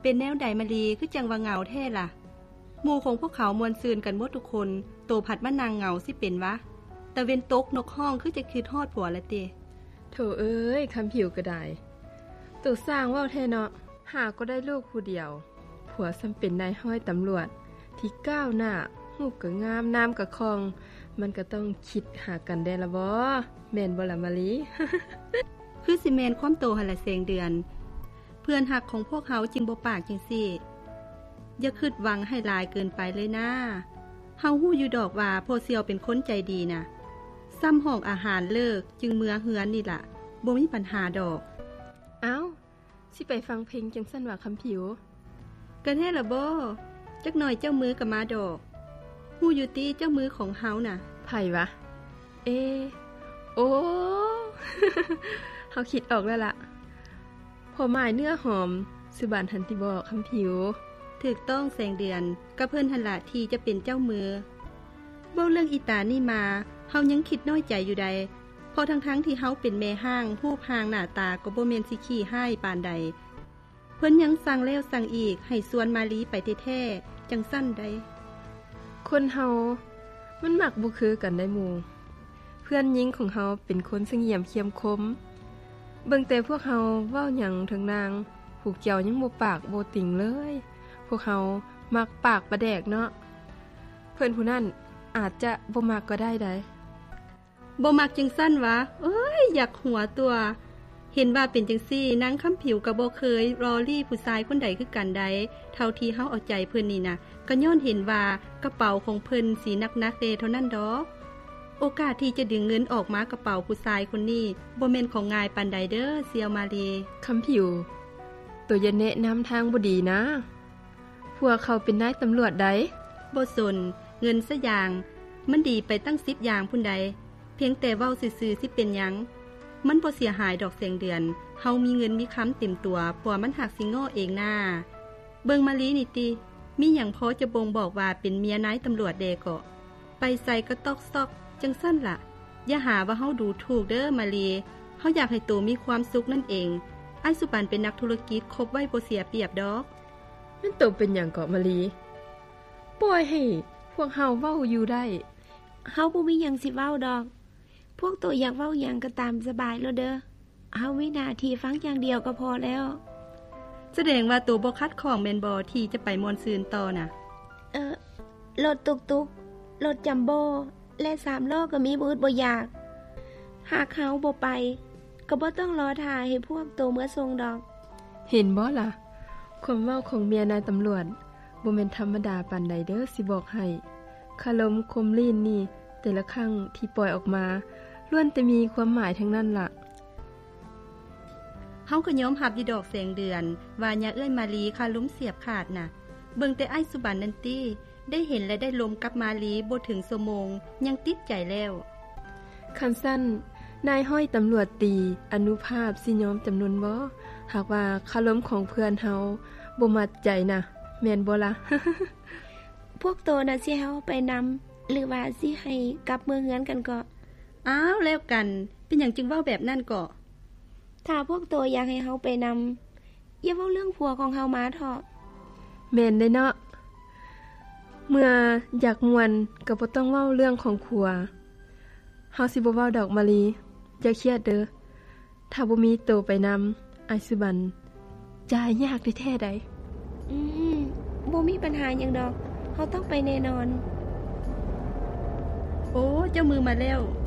เป็นแนวใดมาลีคือจังว่าเหงาแท้ล่ะหมู่ของพวกเขามวนซืนกันหมดทุกคนโตผัดมะนางเหงาสิเป็นวะตะเวนตกนกห้องคือจะคิดฮอดผัวละติโถเอ้ยคำผิวก็ได้ตัวสร้างว่าวแท้เนาะหาก็ได้ลูกผู้เดียวผัวซ้ำเป็นนายห้อยตำรวจที่ก้าวหน้ารูปก็งามน้ำก็คองมันก็ต้องคิดหากันได้ละบ่แม่นบ่ล่ะมะลิคือสิแม่นความโตหั่นล่ะแสงเดือนเพื่อนหักของพวกเขาจึงบ่ปากจังซี่อย่าคิดหวังให้หลายเกินไปเลยนะเฮาฮู้อยู่ดอกว่าพ่อเสี่ยวเป็นคนใจดีนะซ้ำห้องอาหารเลิกจึงเมื่อเฮือนนี่ล่ะบ่มีปัญหาดอกเอ้าสิไปฟังเพลงจังซั่นว่าคำผิวก็แท้ล่ะบ่จักหน่อยเจ้ามือก็มาดอกฮู้อยู่ติเจ้ามือของเฮาน่ะไผวะโอ้ เฮาคิดออกแล้วล่ะพอหมายเนื้อหอมสุบานทันติบอกคำผิวถูกต้องแสงเดือนก็เพิ่นหั่นล่ะที่จะเป็นเจ้ามือเว้าเรื่องอีตานี่มาเฮายังคิดน้อยใจอยู่ใดพอทั้งที่เฮาเป็นแม่ห้างผู้พางหน้าตาก็บ่แม่นสิขี้ให้ปานใดเพิ่นยังสั่งแล้วสั่งอีกให้สวนมาลีไปแท้ๆจังซั่นใดคนเฮามันมักบ่คือกันได้หมู่เพื่อนหญิงของเฮาเป็นคนเสงี่ยมเคียมคมเบิ่งแต่พวกเฮาเว้าหยังถึงนางผูกเกี่ยวยังบ่ปากบ่ติ่งเลยพวกเฮามักปากประแดกเนาะเพิ่นผู้นั้นอาจจะบ่มักก็ได้บ่มักจังซั่นวะเอ้ยอยากหัวตัวเห็นว่าเป็นจังซี่นางคำผิวก็บ่เคยรอลี่ผู้ชายคนใดคือกันใดเท่าที่เฮาเอาใจเพิ่นนี่นะก็ย้อนเห็นว่ากระเป๋าของเพิ่นสีนักๆเดเท่านั้นดอกโอกาสที่จะดึงเงินออกมากระเป๋าผู้ชายคนนี้บ่แม่นของง่ายปานใดเด้อเสี่ยวมาลีคำผิวตัวอย่าแนะนำทางบ่ดีนะพวกเขาเป็นนายตำรวจใดบ่สนเงินซะอย่างมันดีไปตั้ง10อย่างพุ่นใดเพียงแต่เว้าซื่อๆสิเป็นหยังมันบ่เสียหายดอกแสงเดือนเฮามีเงินมีค้ำเต็มตัวผัวมันหักสิง้อเองหน้าเบิ่งมาลีนี่ติมีหยังพอจะบ่งบอกว่าเป็นเมียนายตำรวจเดก็ไปใส่ก็ตอกซอกจังซั่นล่ะอย่าหาว่าเฮาดูถูกเด้อมาลีเฮาอยากให้โตมีความสุขนั่นเองอ้ายสุบันเป็นนักธุรกิจคบไว้บ่เสียเปรียบดอกมันโตเป็นหยังเกาะมาลีปล่อยให้พวกเฮาเว้าอยู่ได้เฮาบ่มีหยังสิเว้าดอกพวกตัวอยากเว้าหยังก็ตามสบายแล้วเด้อเฮามีหน้าที่ฟังอย่างเดียวก็พอแล้วแสดงว่าตัวบ่คัดของแม่นบ่ที่จะไปมวนซืนต่อน่ะรถตุกๆรถจัมโบ้และ3ล้อก็มีบ่อึดบ่อยากหากเฮาบ่ไปก็บ่ต้องรอท่าให้พวกตัวเมื่อส่งดอกเห็นบ่ล่ะความเว้าของเมียนายตำรวจบ่แม่นธรรมดาปานใดเด้อสิบอกให้คารมคมลิ้นนี่แต่ละครั้งที่ปล่อยออกมาล้วนแต่มีความหมายทั้งนั้นล่ะเฮาก็ยอมรับอยู่ดอกแสงเดือนว่าญาเอื้อยมาลีคาลุ้มเสียบขาดน่ะเบิ่งแต่อ้ายสุบันนั่นติได้เห็นและได้ลมกับมาลีบ่ถึงชั่วโมงยังติดใจแล้วคันสั้นนายห้อยตำรวจตีอนุภาพสิยอมจำนวนบ่หากว่าคารมของเพื่อนเฮาบ่มัดใจน่ะแม่นบ่ล่ะพวกโตน่ะสิเฮาไปนำหรือว่าสิให้กลับเมืองเฮือนกันก็อ้าวแล้วกันเป็นหยังจึงเว้าแบบนั้นก็ถ้าพวกโตอยากให้เฮาไปนำอย่าเว้าเรื่องผัวของเฮามาเถาะแม่นได้เนาะเมื่ออยากม่วนก็บ่ต้องเว้าเรื่องของผัวเฮาสิบ่เว้าดอกมะลีอย่าเครียดเด้อถ้าบ่มีโตไปนำอ้ายสุบันจ่ายยากได้แท้ใดบ่มีปัญหาหยังดอกเฮาต้องไปแน่นอนโอ้เจ้ามือมาแล้ว